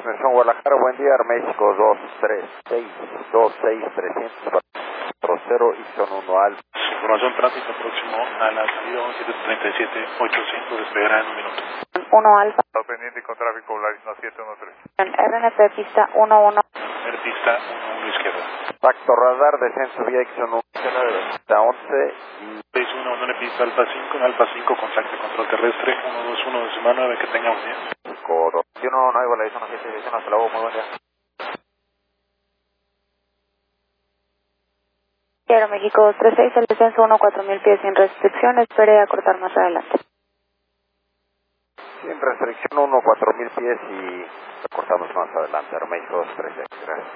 Nación Guadalajara, buen día, México 236, y son 1 Alfa. Información tránsito próximo a la salida 1737-85, despegará en un minuto. 1 Alfa. Está pendiente con tráfico Volaris 713. RNP pista 11. Primer pista 11 izquierda. Tacto radar, descenso vía Ixon 1, pista 11 y 61, no le pista Alfa 5, en Alfa 5, contacto control terrestre, 121 de semana, 9, que tenga un día. 521, no hay Volaris 17, hasta luego, muy buen día. Aeroméxico 236, el descenso 14000 pies sin restricción, espere a cortar más adelante. Sin restricción 1, 4000 pies y cortamos más adelante, Aeroméxico 236, gracias.